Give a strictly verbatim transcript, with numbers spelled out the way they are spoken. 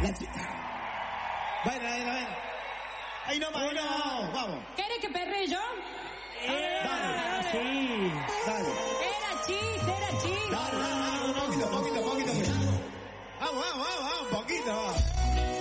La chica. Bueno, bueno, bueno. Ahí no, ahí no, vamos. ¿Quieres que perre yo? Eh, dale, Sí. dale. Era chiste, era chiste. Dale, dale, dale.